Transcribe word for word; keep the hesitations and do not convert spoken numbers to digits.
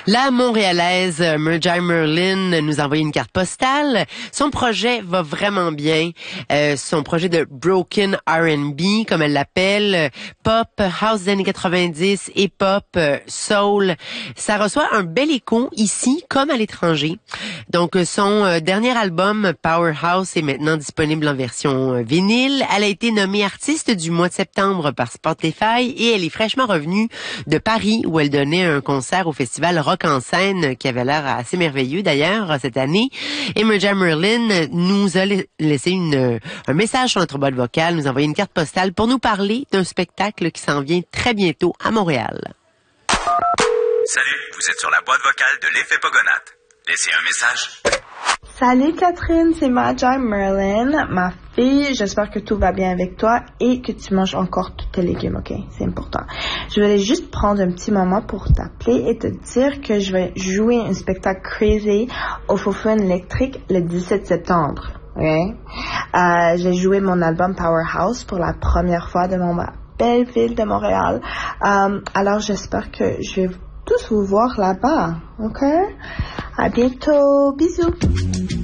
La Montréalaise Merjai Merlin nous a envoyé une carte postale. Son projet va vraiment bien. Euh, son projet de Broken R and B, comme elle l'appelle, pop, house des années quatre-vingt-dix, hip-hop, soul. Ça reçoit un bel écho ici comme à l'étranger. Donc, son euh, dernier album, Powerhouse, est maintenant disponible en version euh, vinyle. Elle a été nommée artiste du mois de septembre par Spotify et elle est fraîchement revenue de Paris où elle donnait un concert au festival Rock en scène qui avait l'air assez merveilleux d'ailleurs cette année. Et Merjai Merlin nous a laissé une, un message sur notre boîte vocale, nous a envoyé une carte postale pour nous parler d'un spectacle qui s'en vient très bientôt à Montréal. Salut, vous êtes sur la boîte vocale de l'Effet Pogonate. Laissez un message. Salut Catherine, c'est Merjai Merlin, ma fille. J'espère que tout va bien avec toi et que tu manges encore tous tes légumes, ok? C'est important. Je voulais juste prendre un petit moment pour t'appeler et te dire que je vais jouer un spectacle crazy au Faux-Fun électrique le dix-sept septembre. Okay? Euh, j'ai joué mon album Powerhouse pour la première fois de mon belle ville de Montréal. Euh, alors j'espère que je vais tous vous voir là-bas, ok? À bientôt, bisous.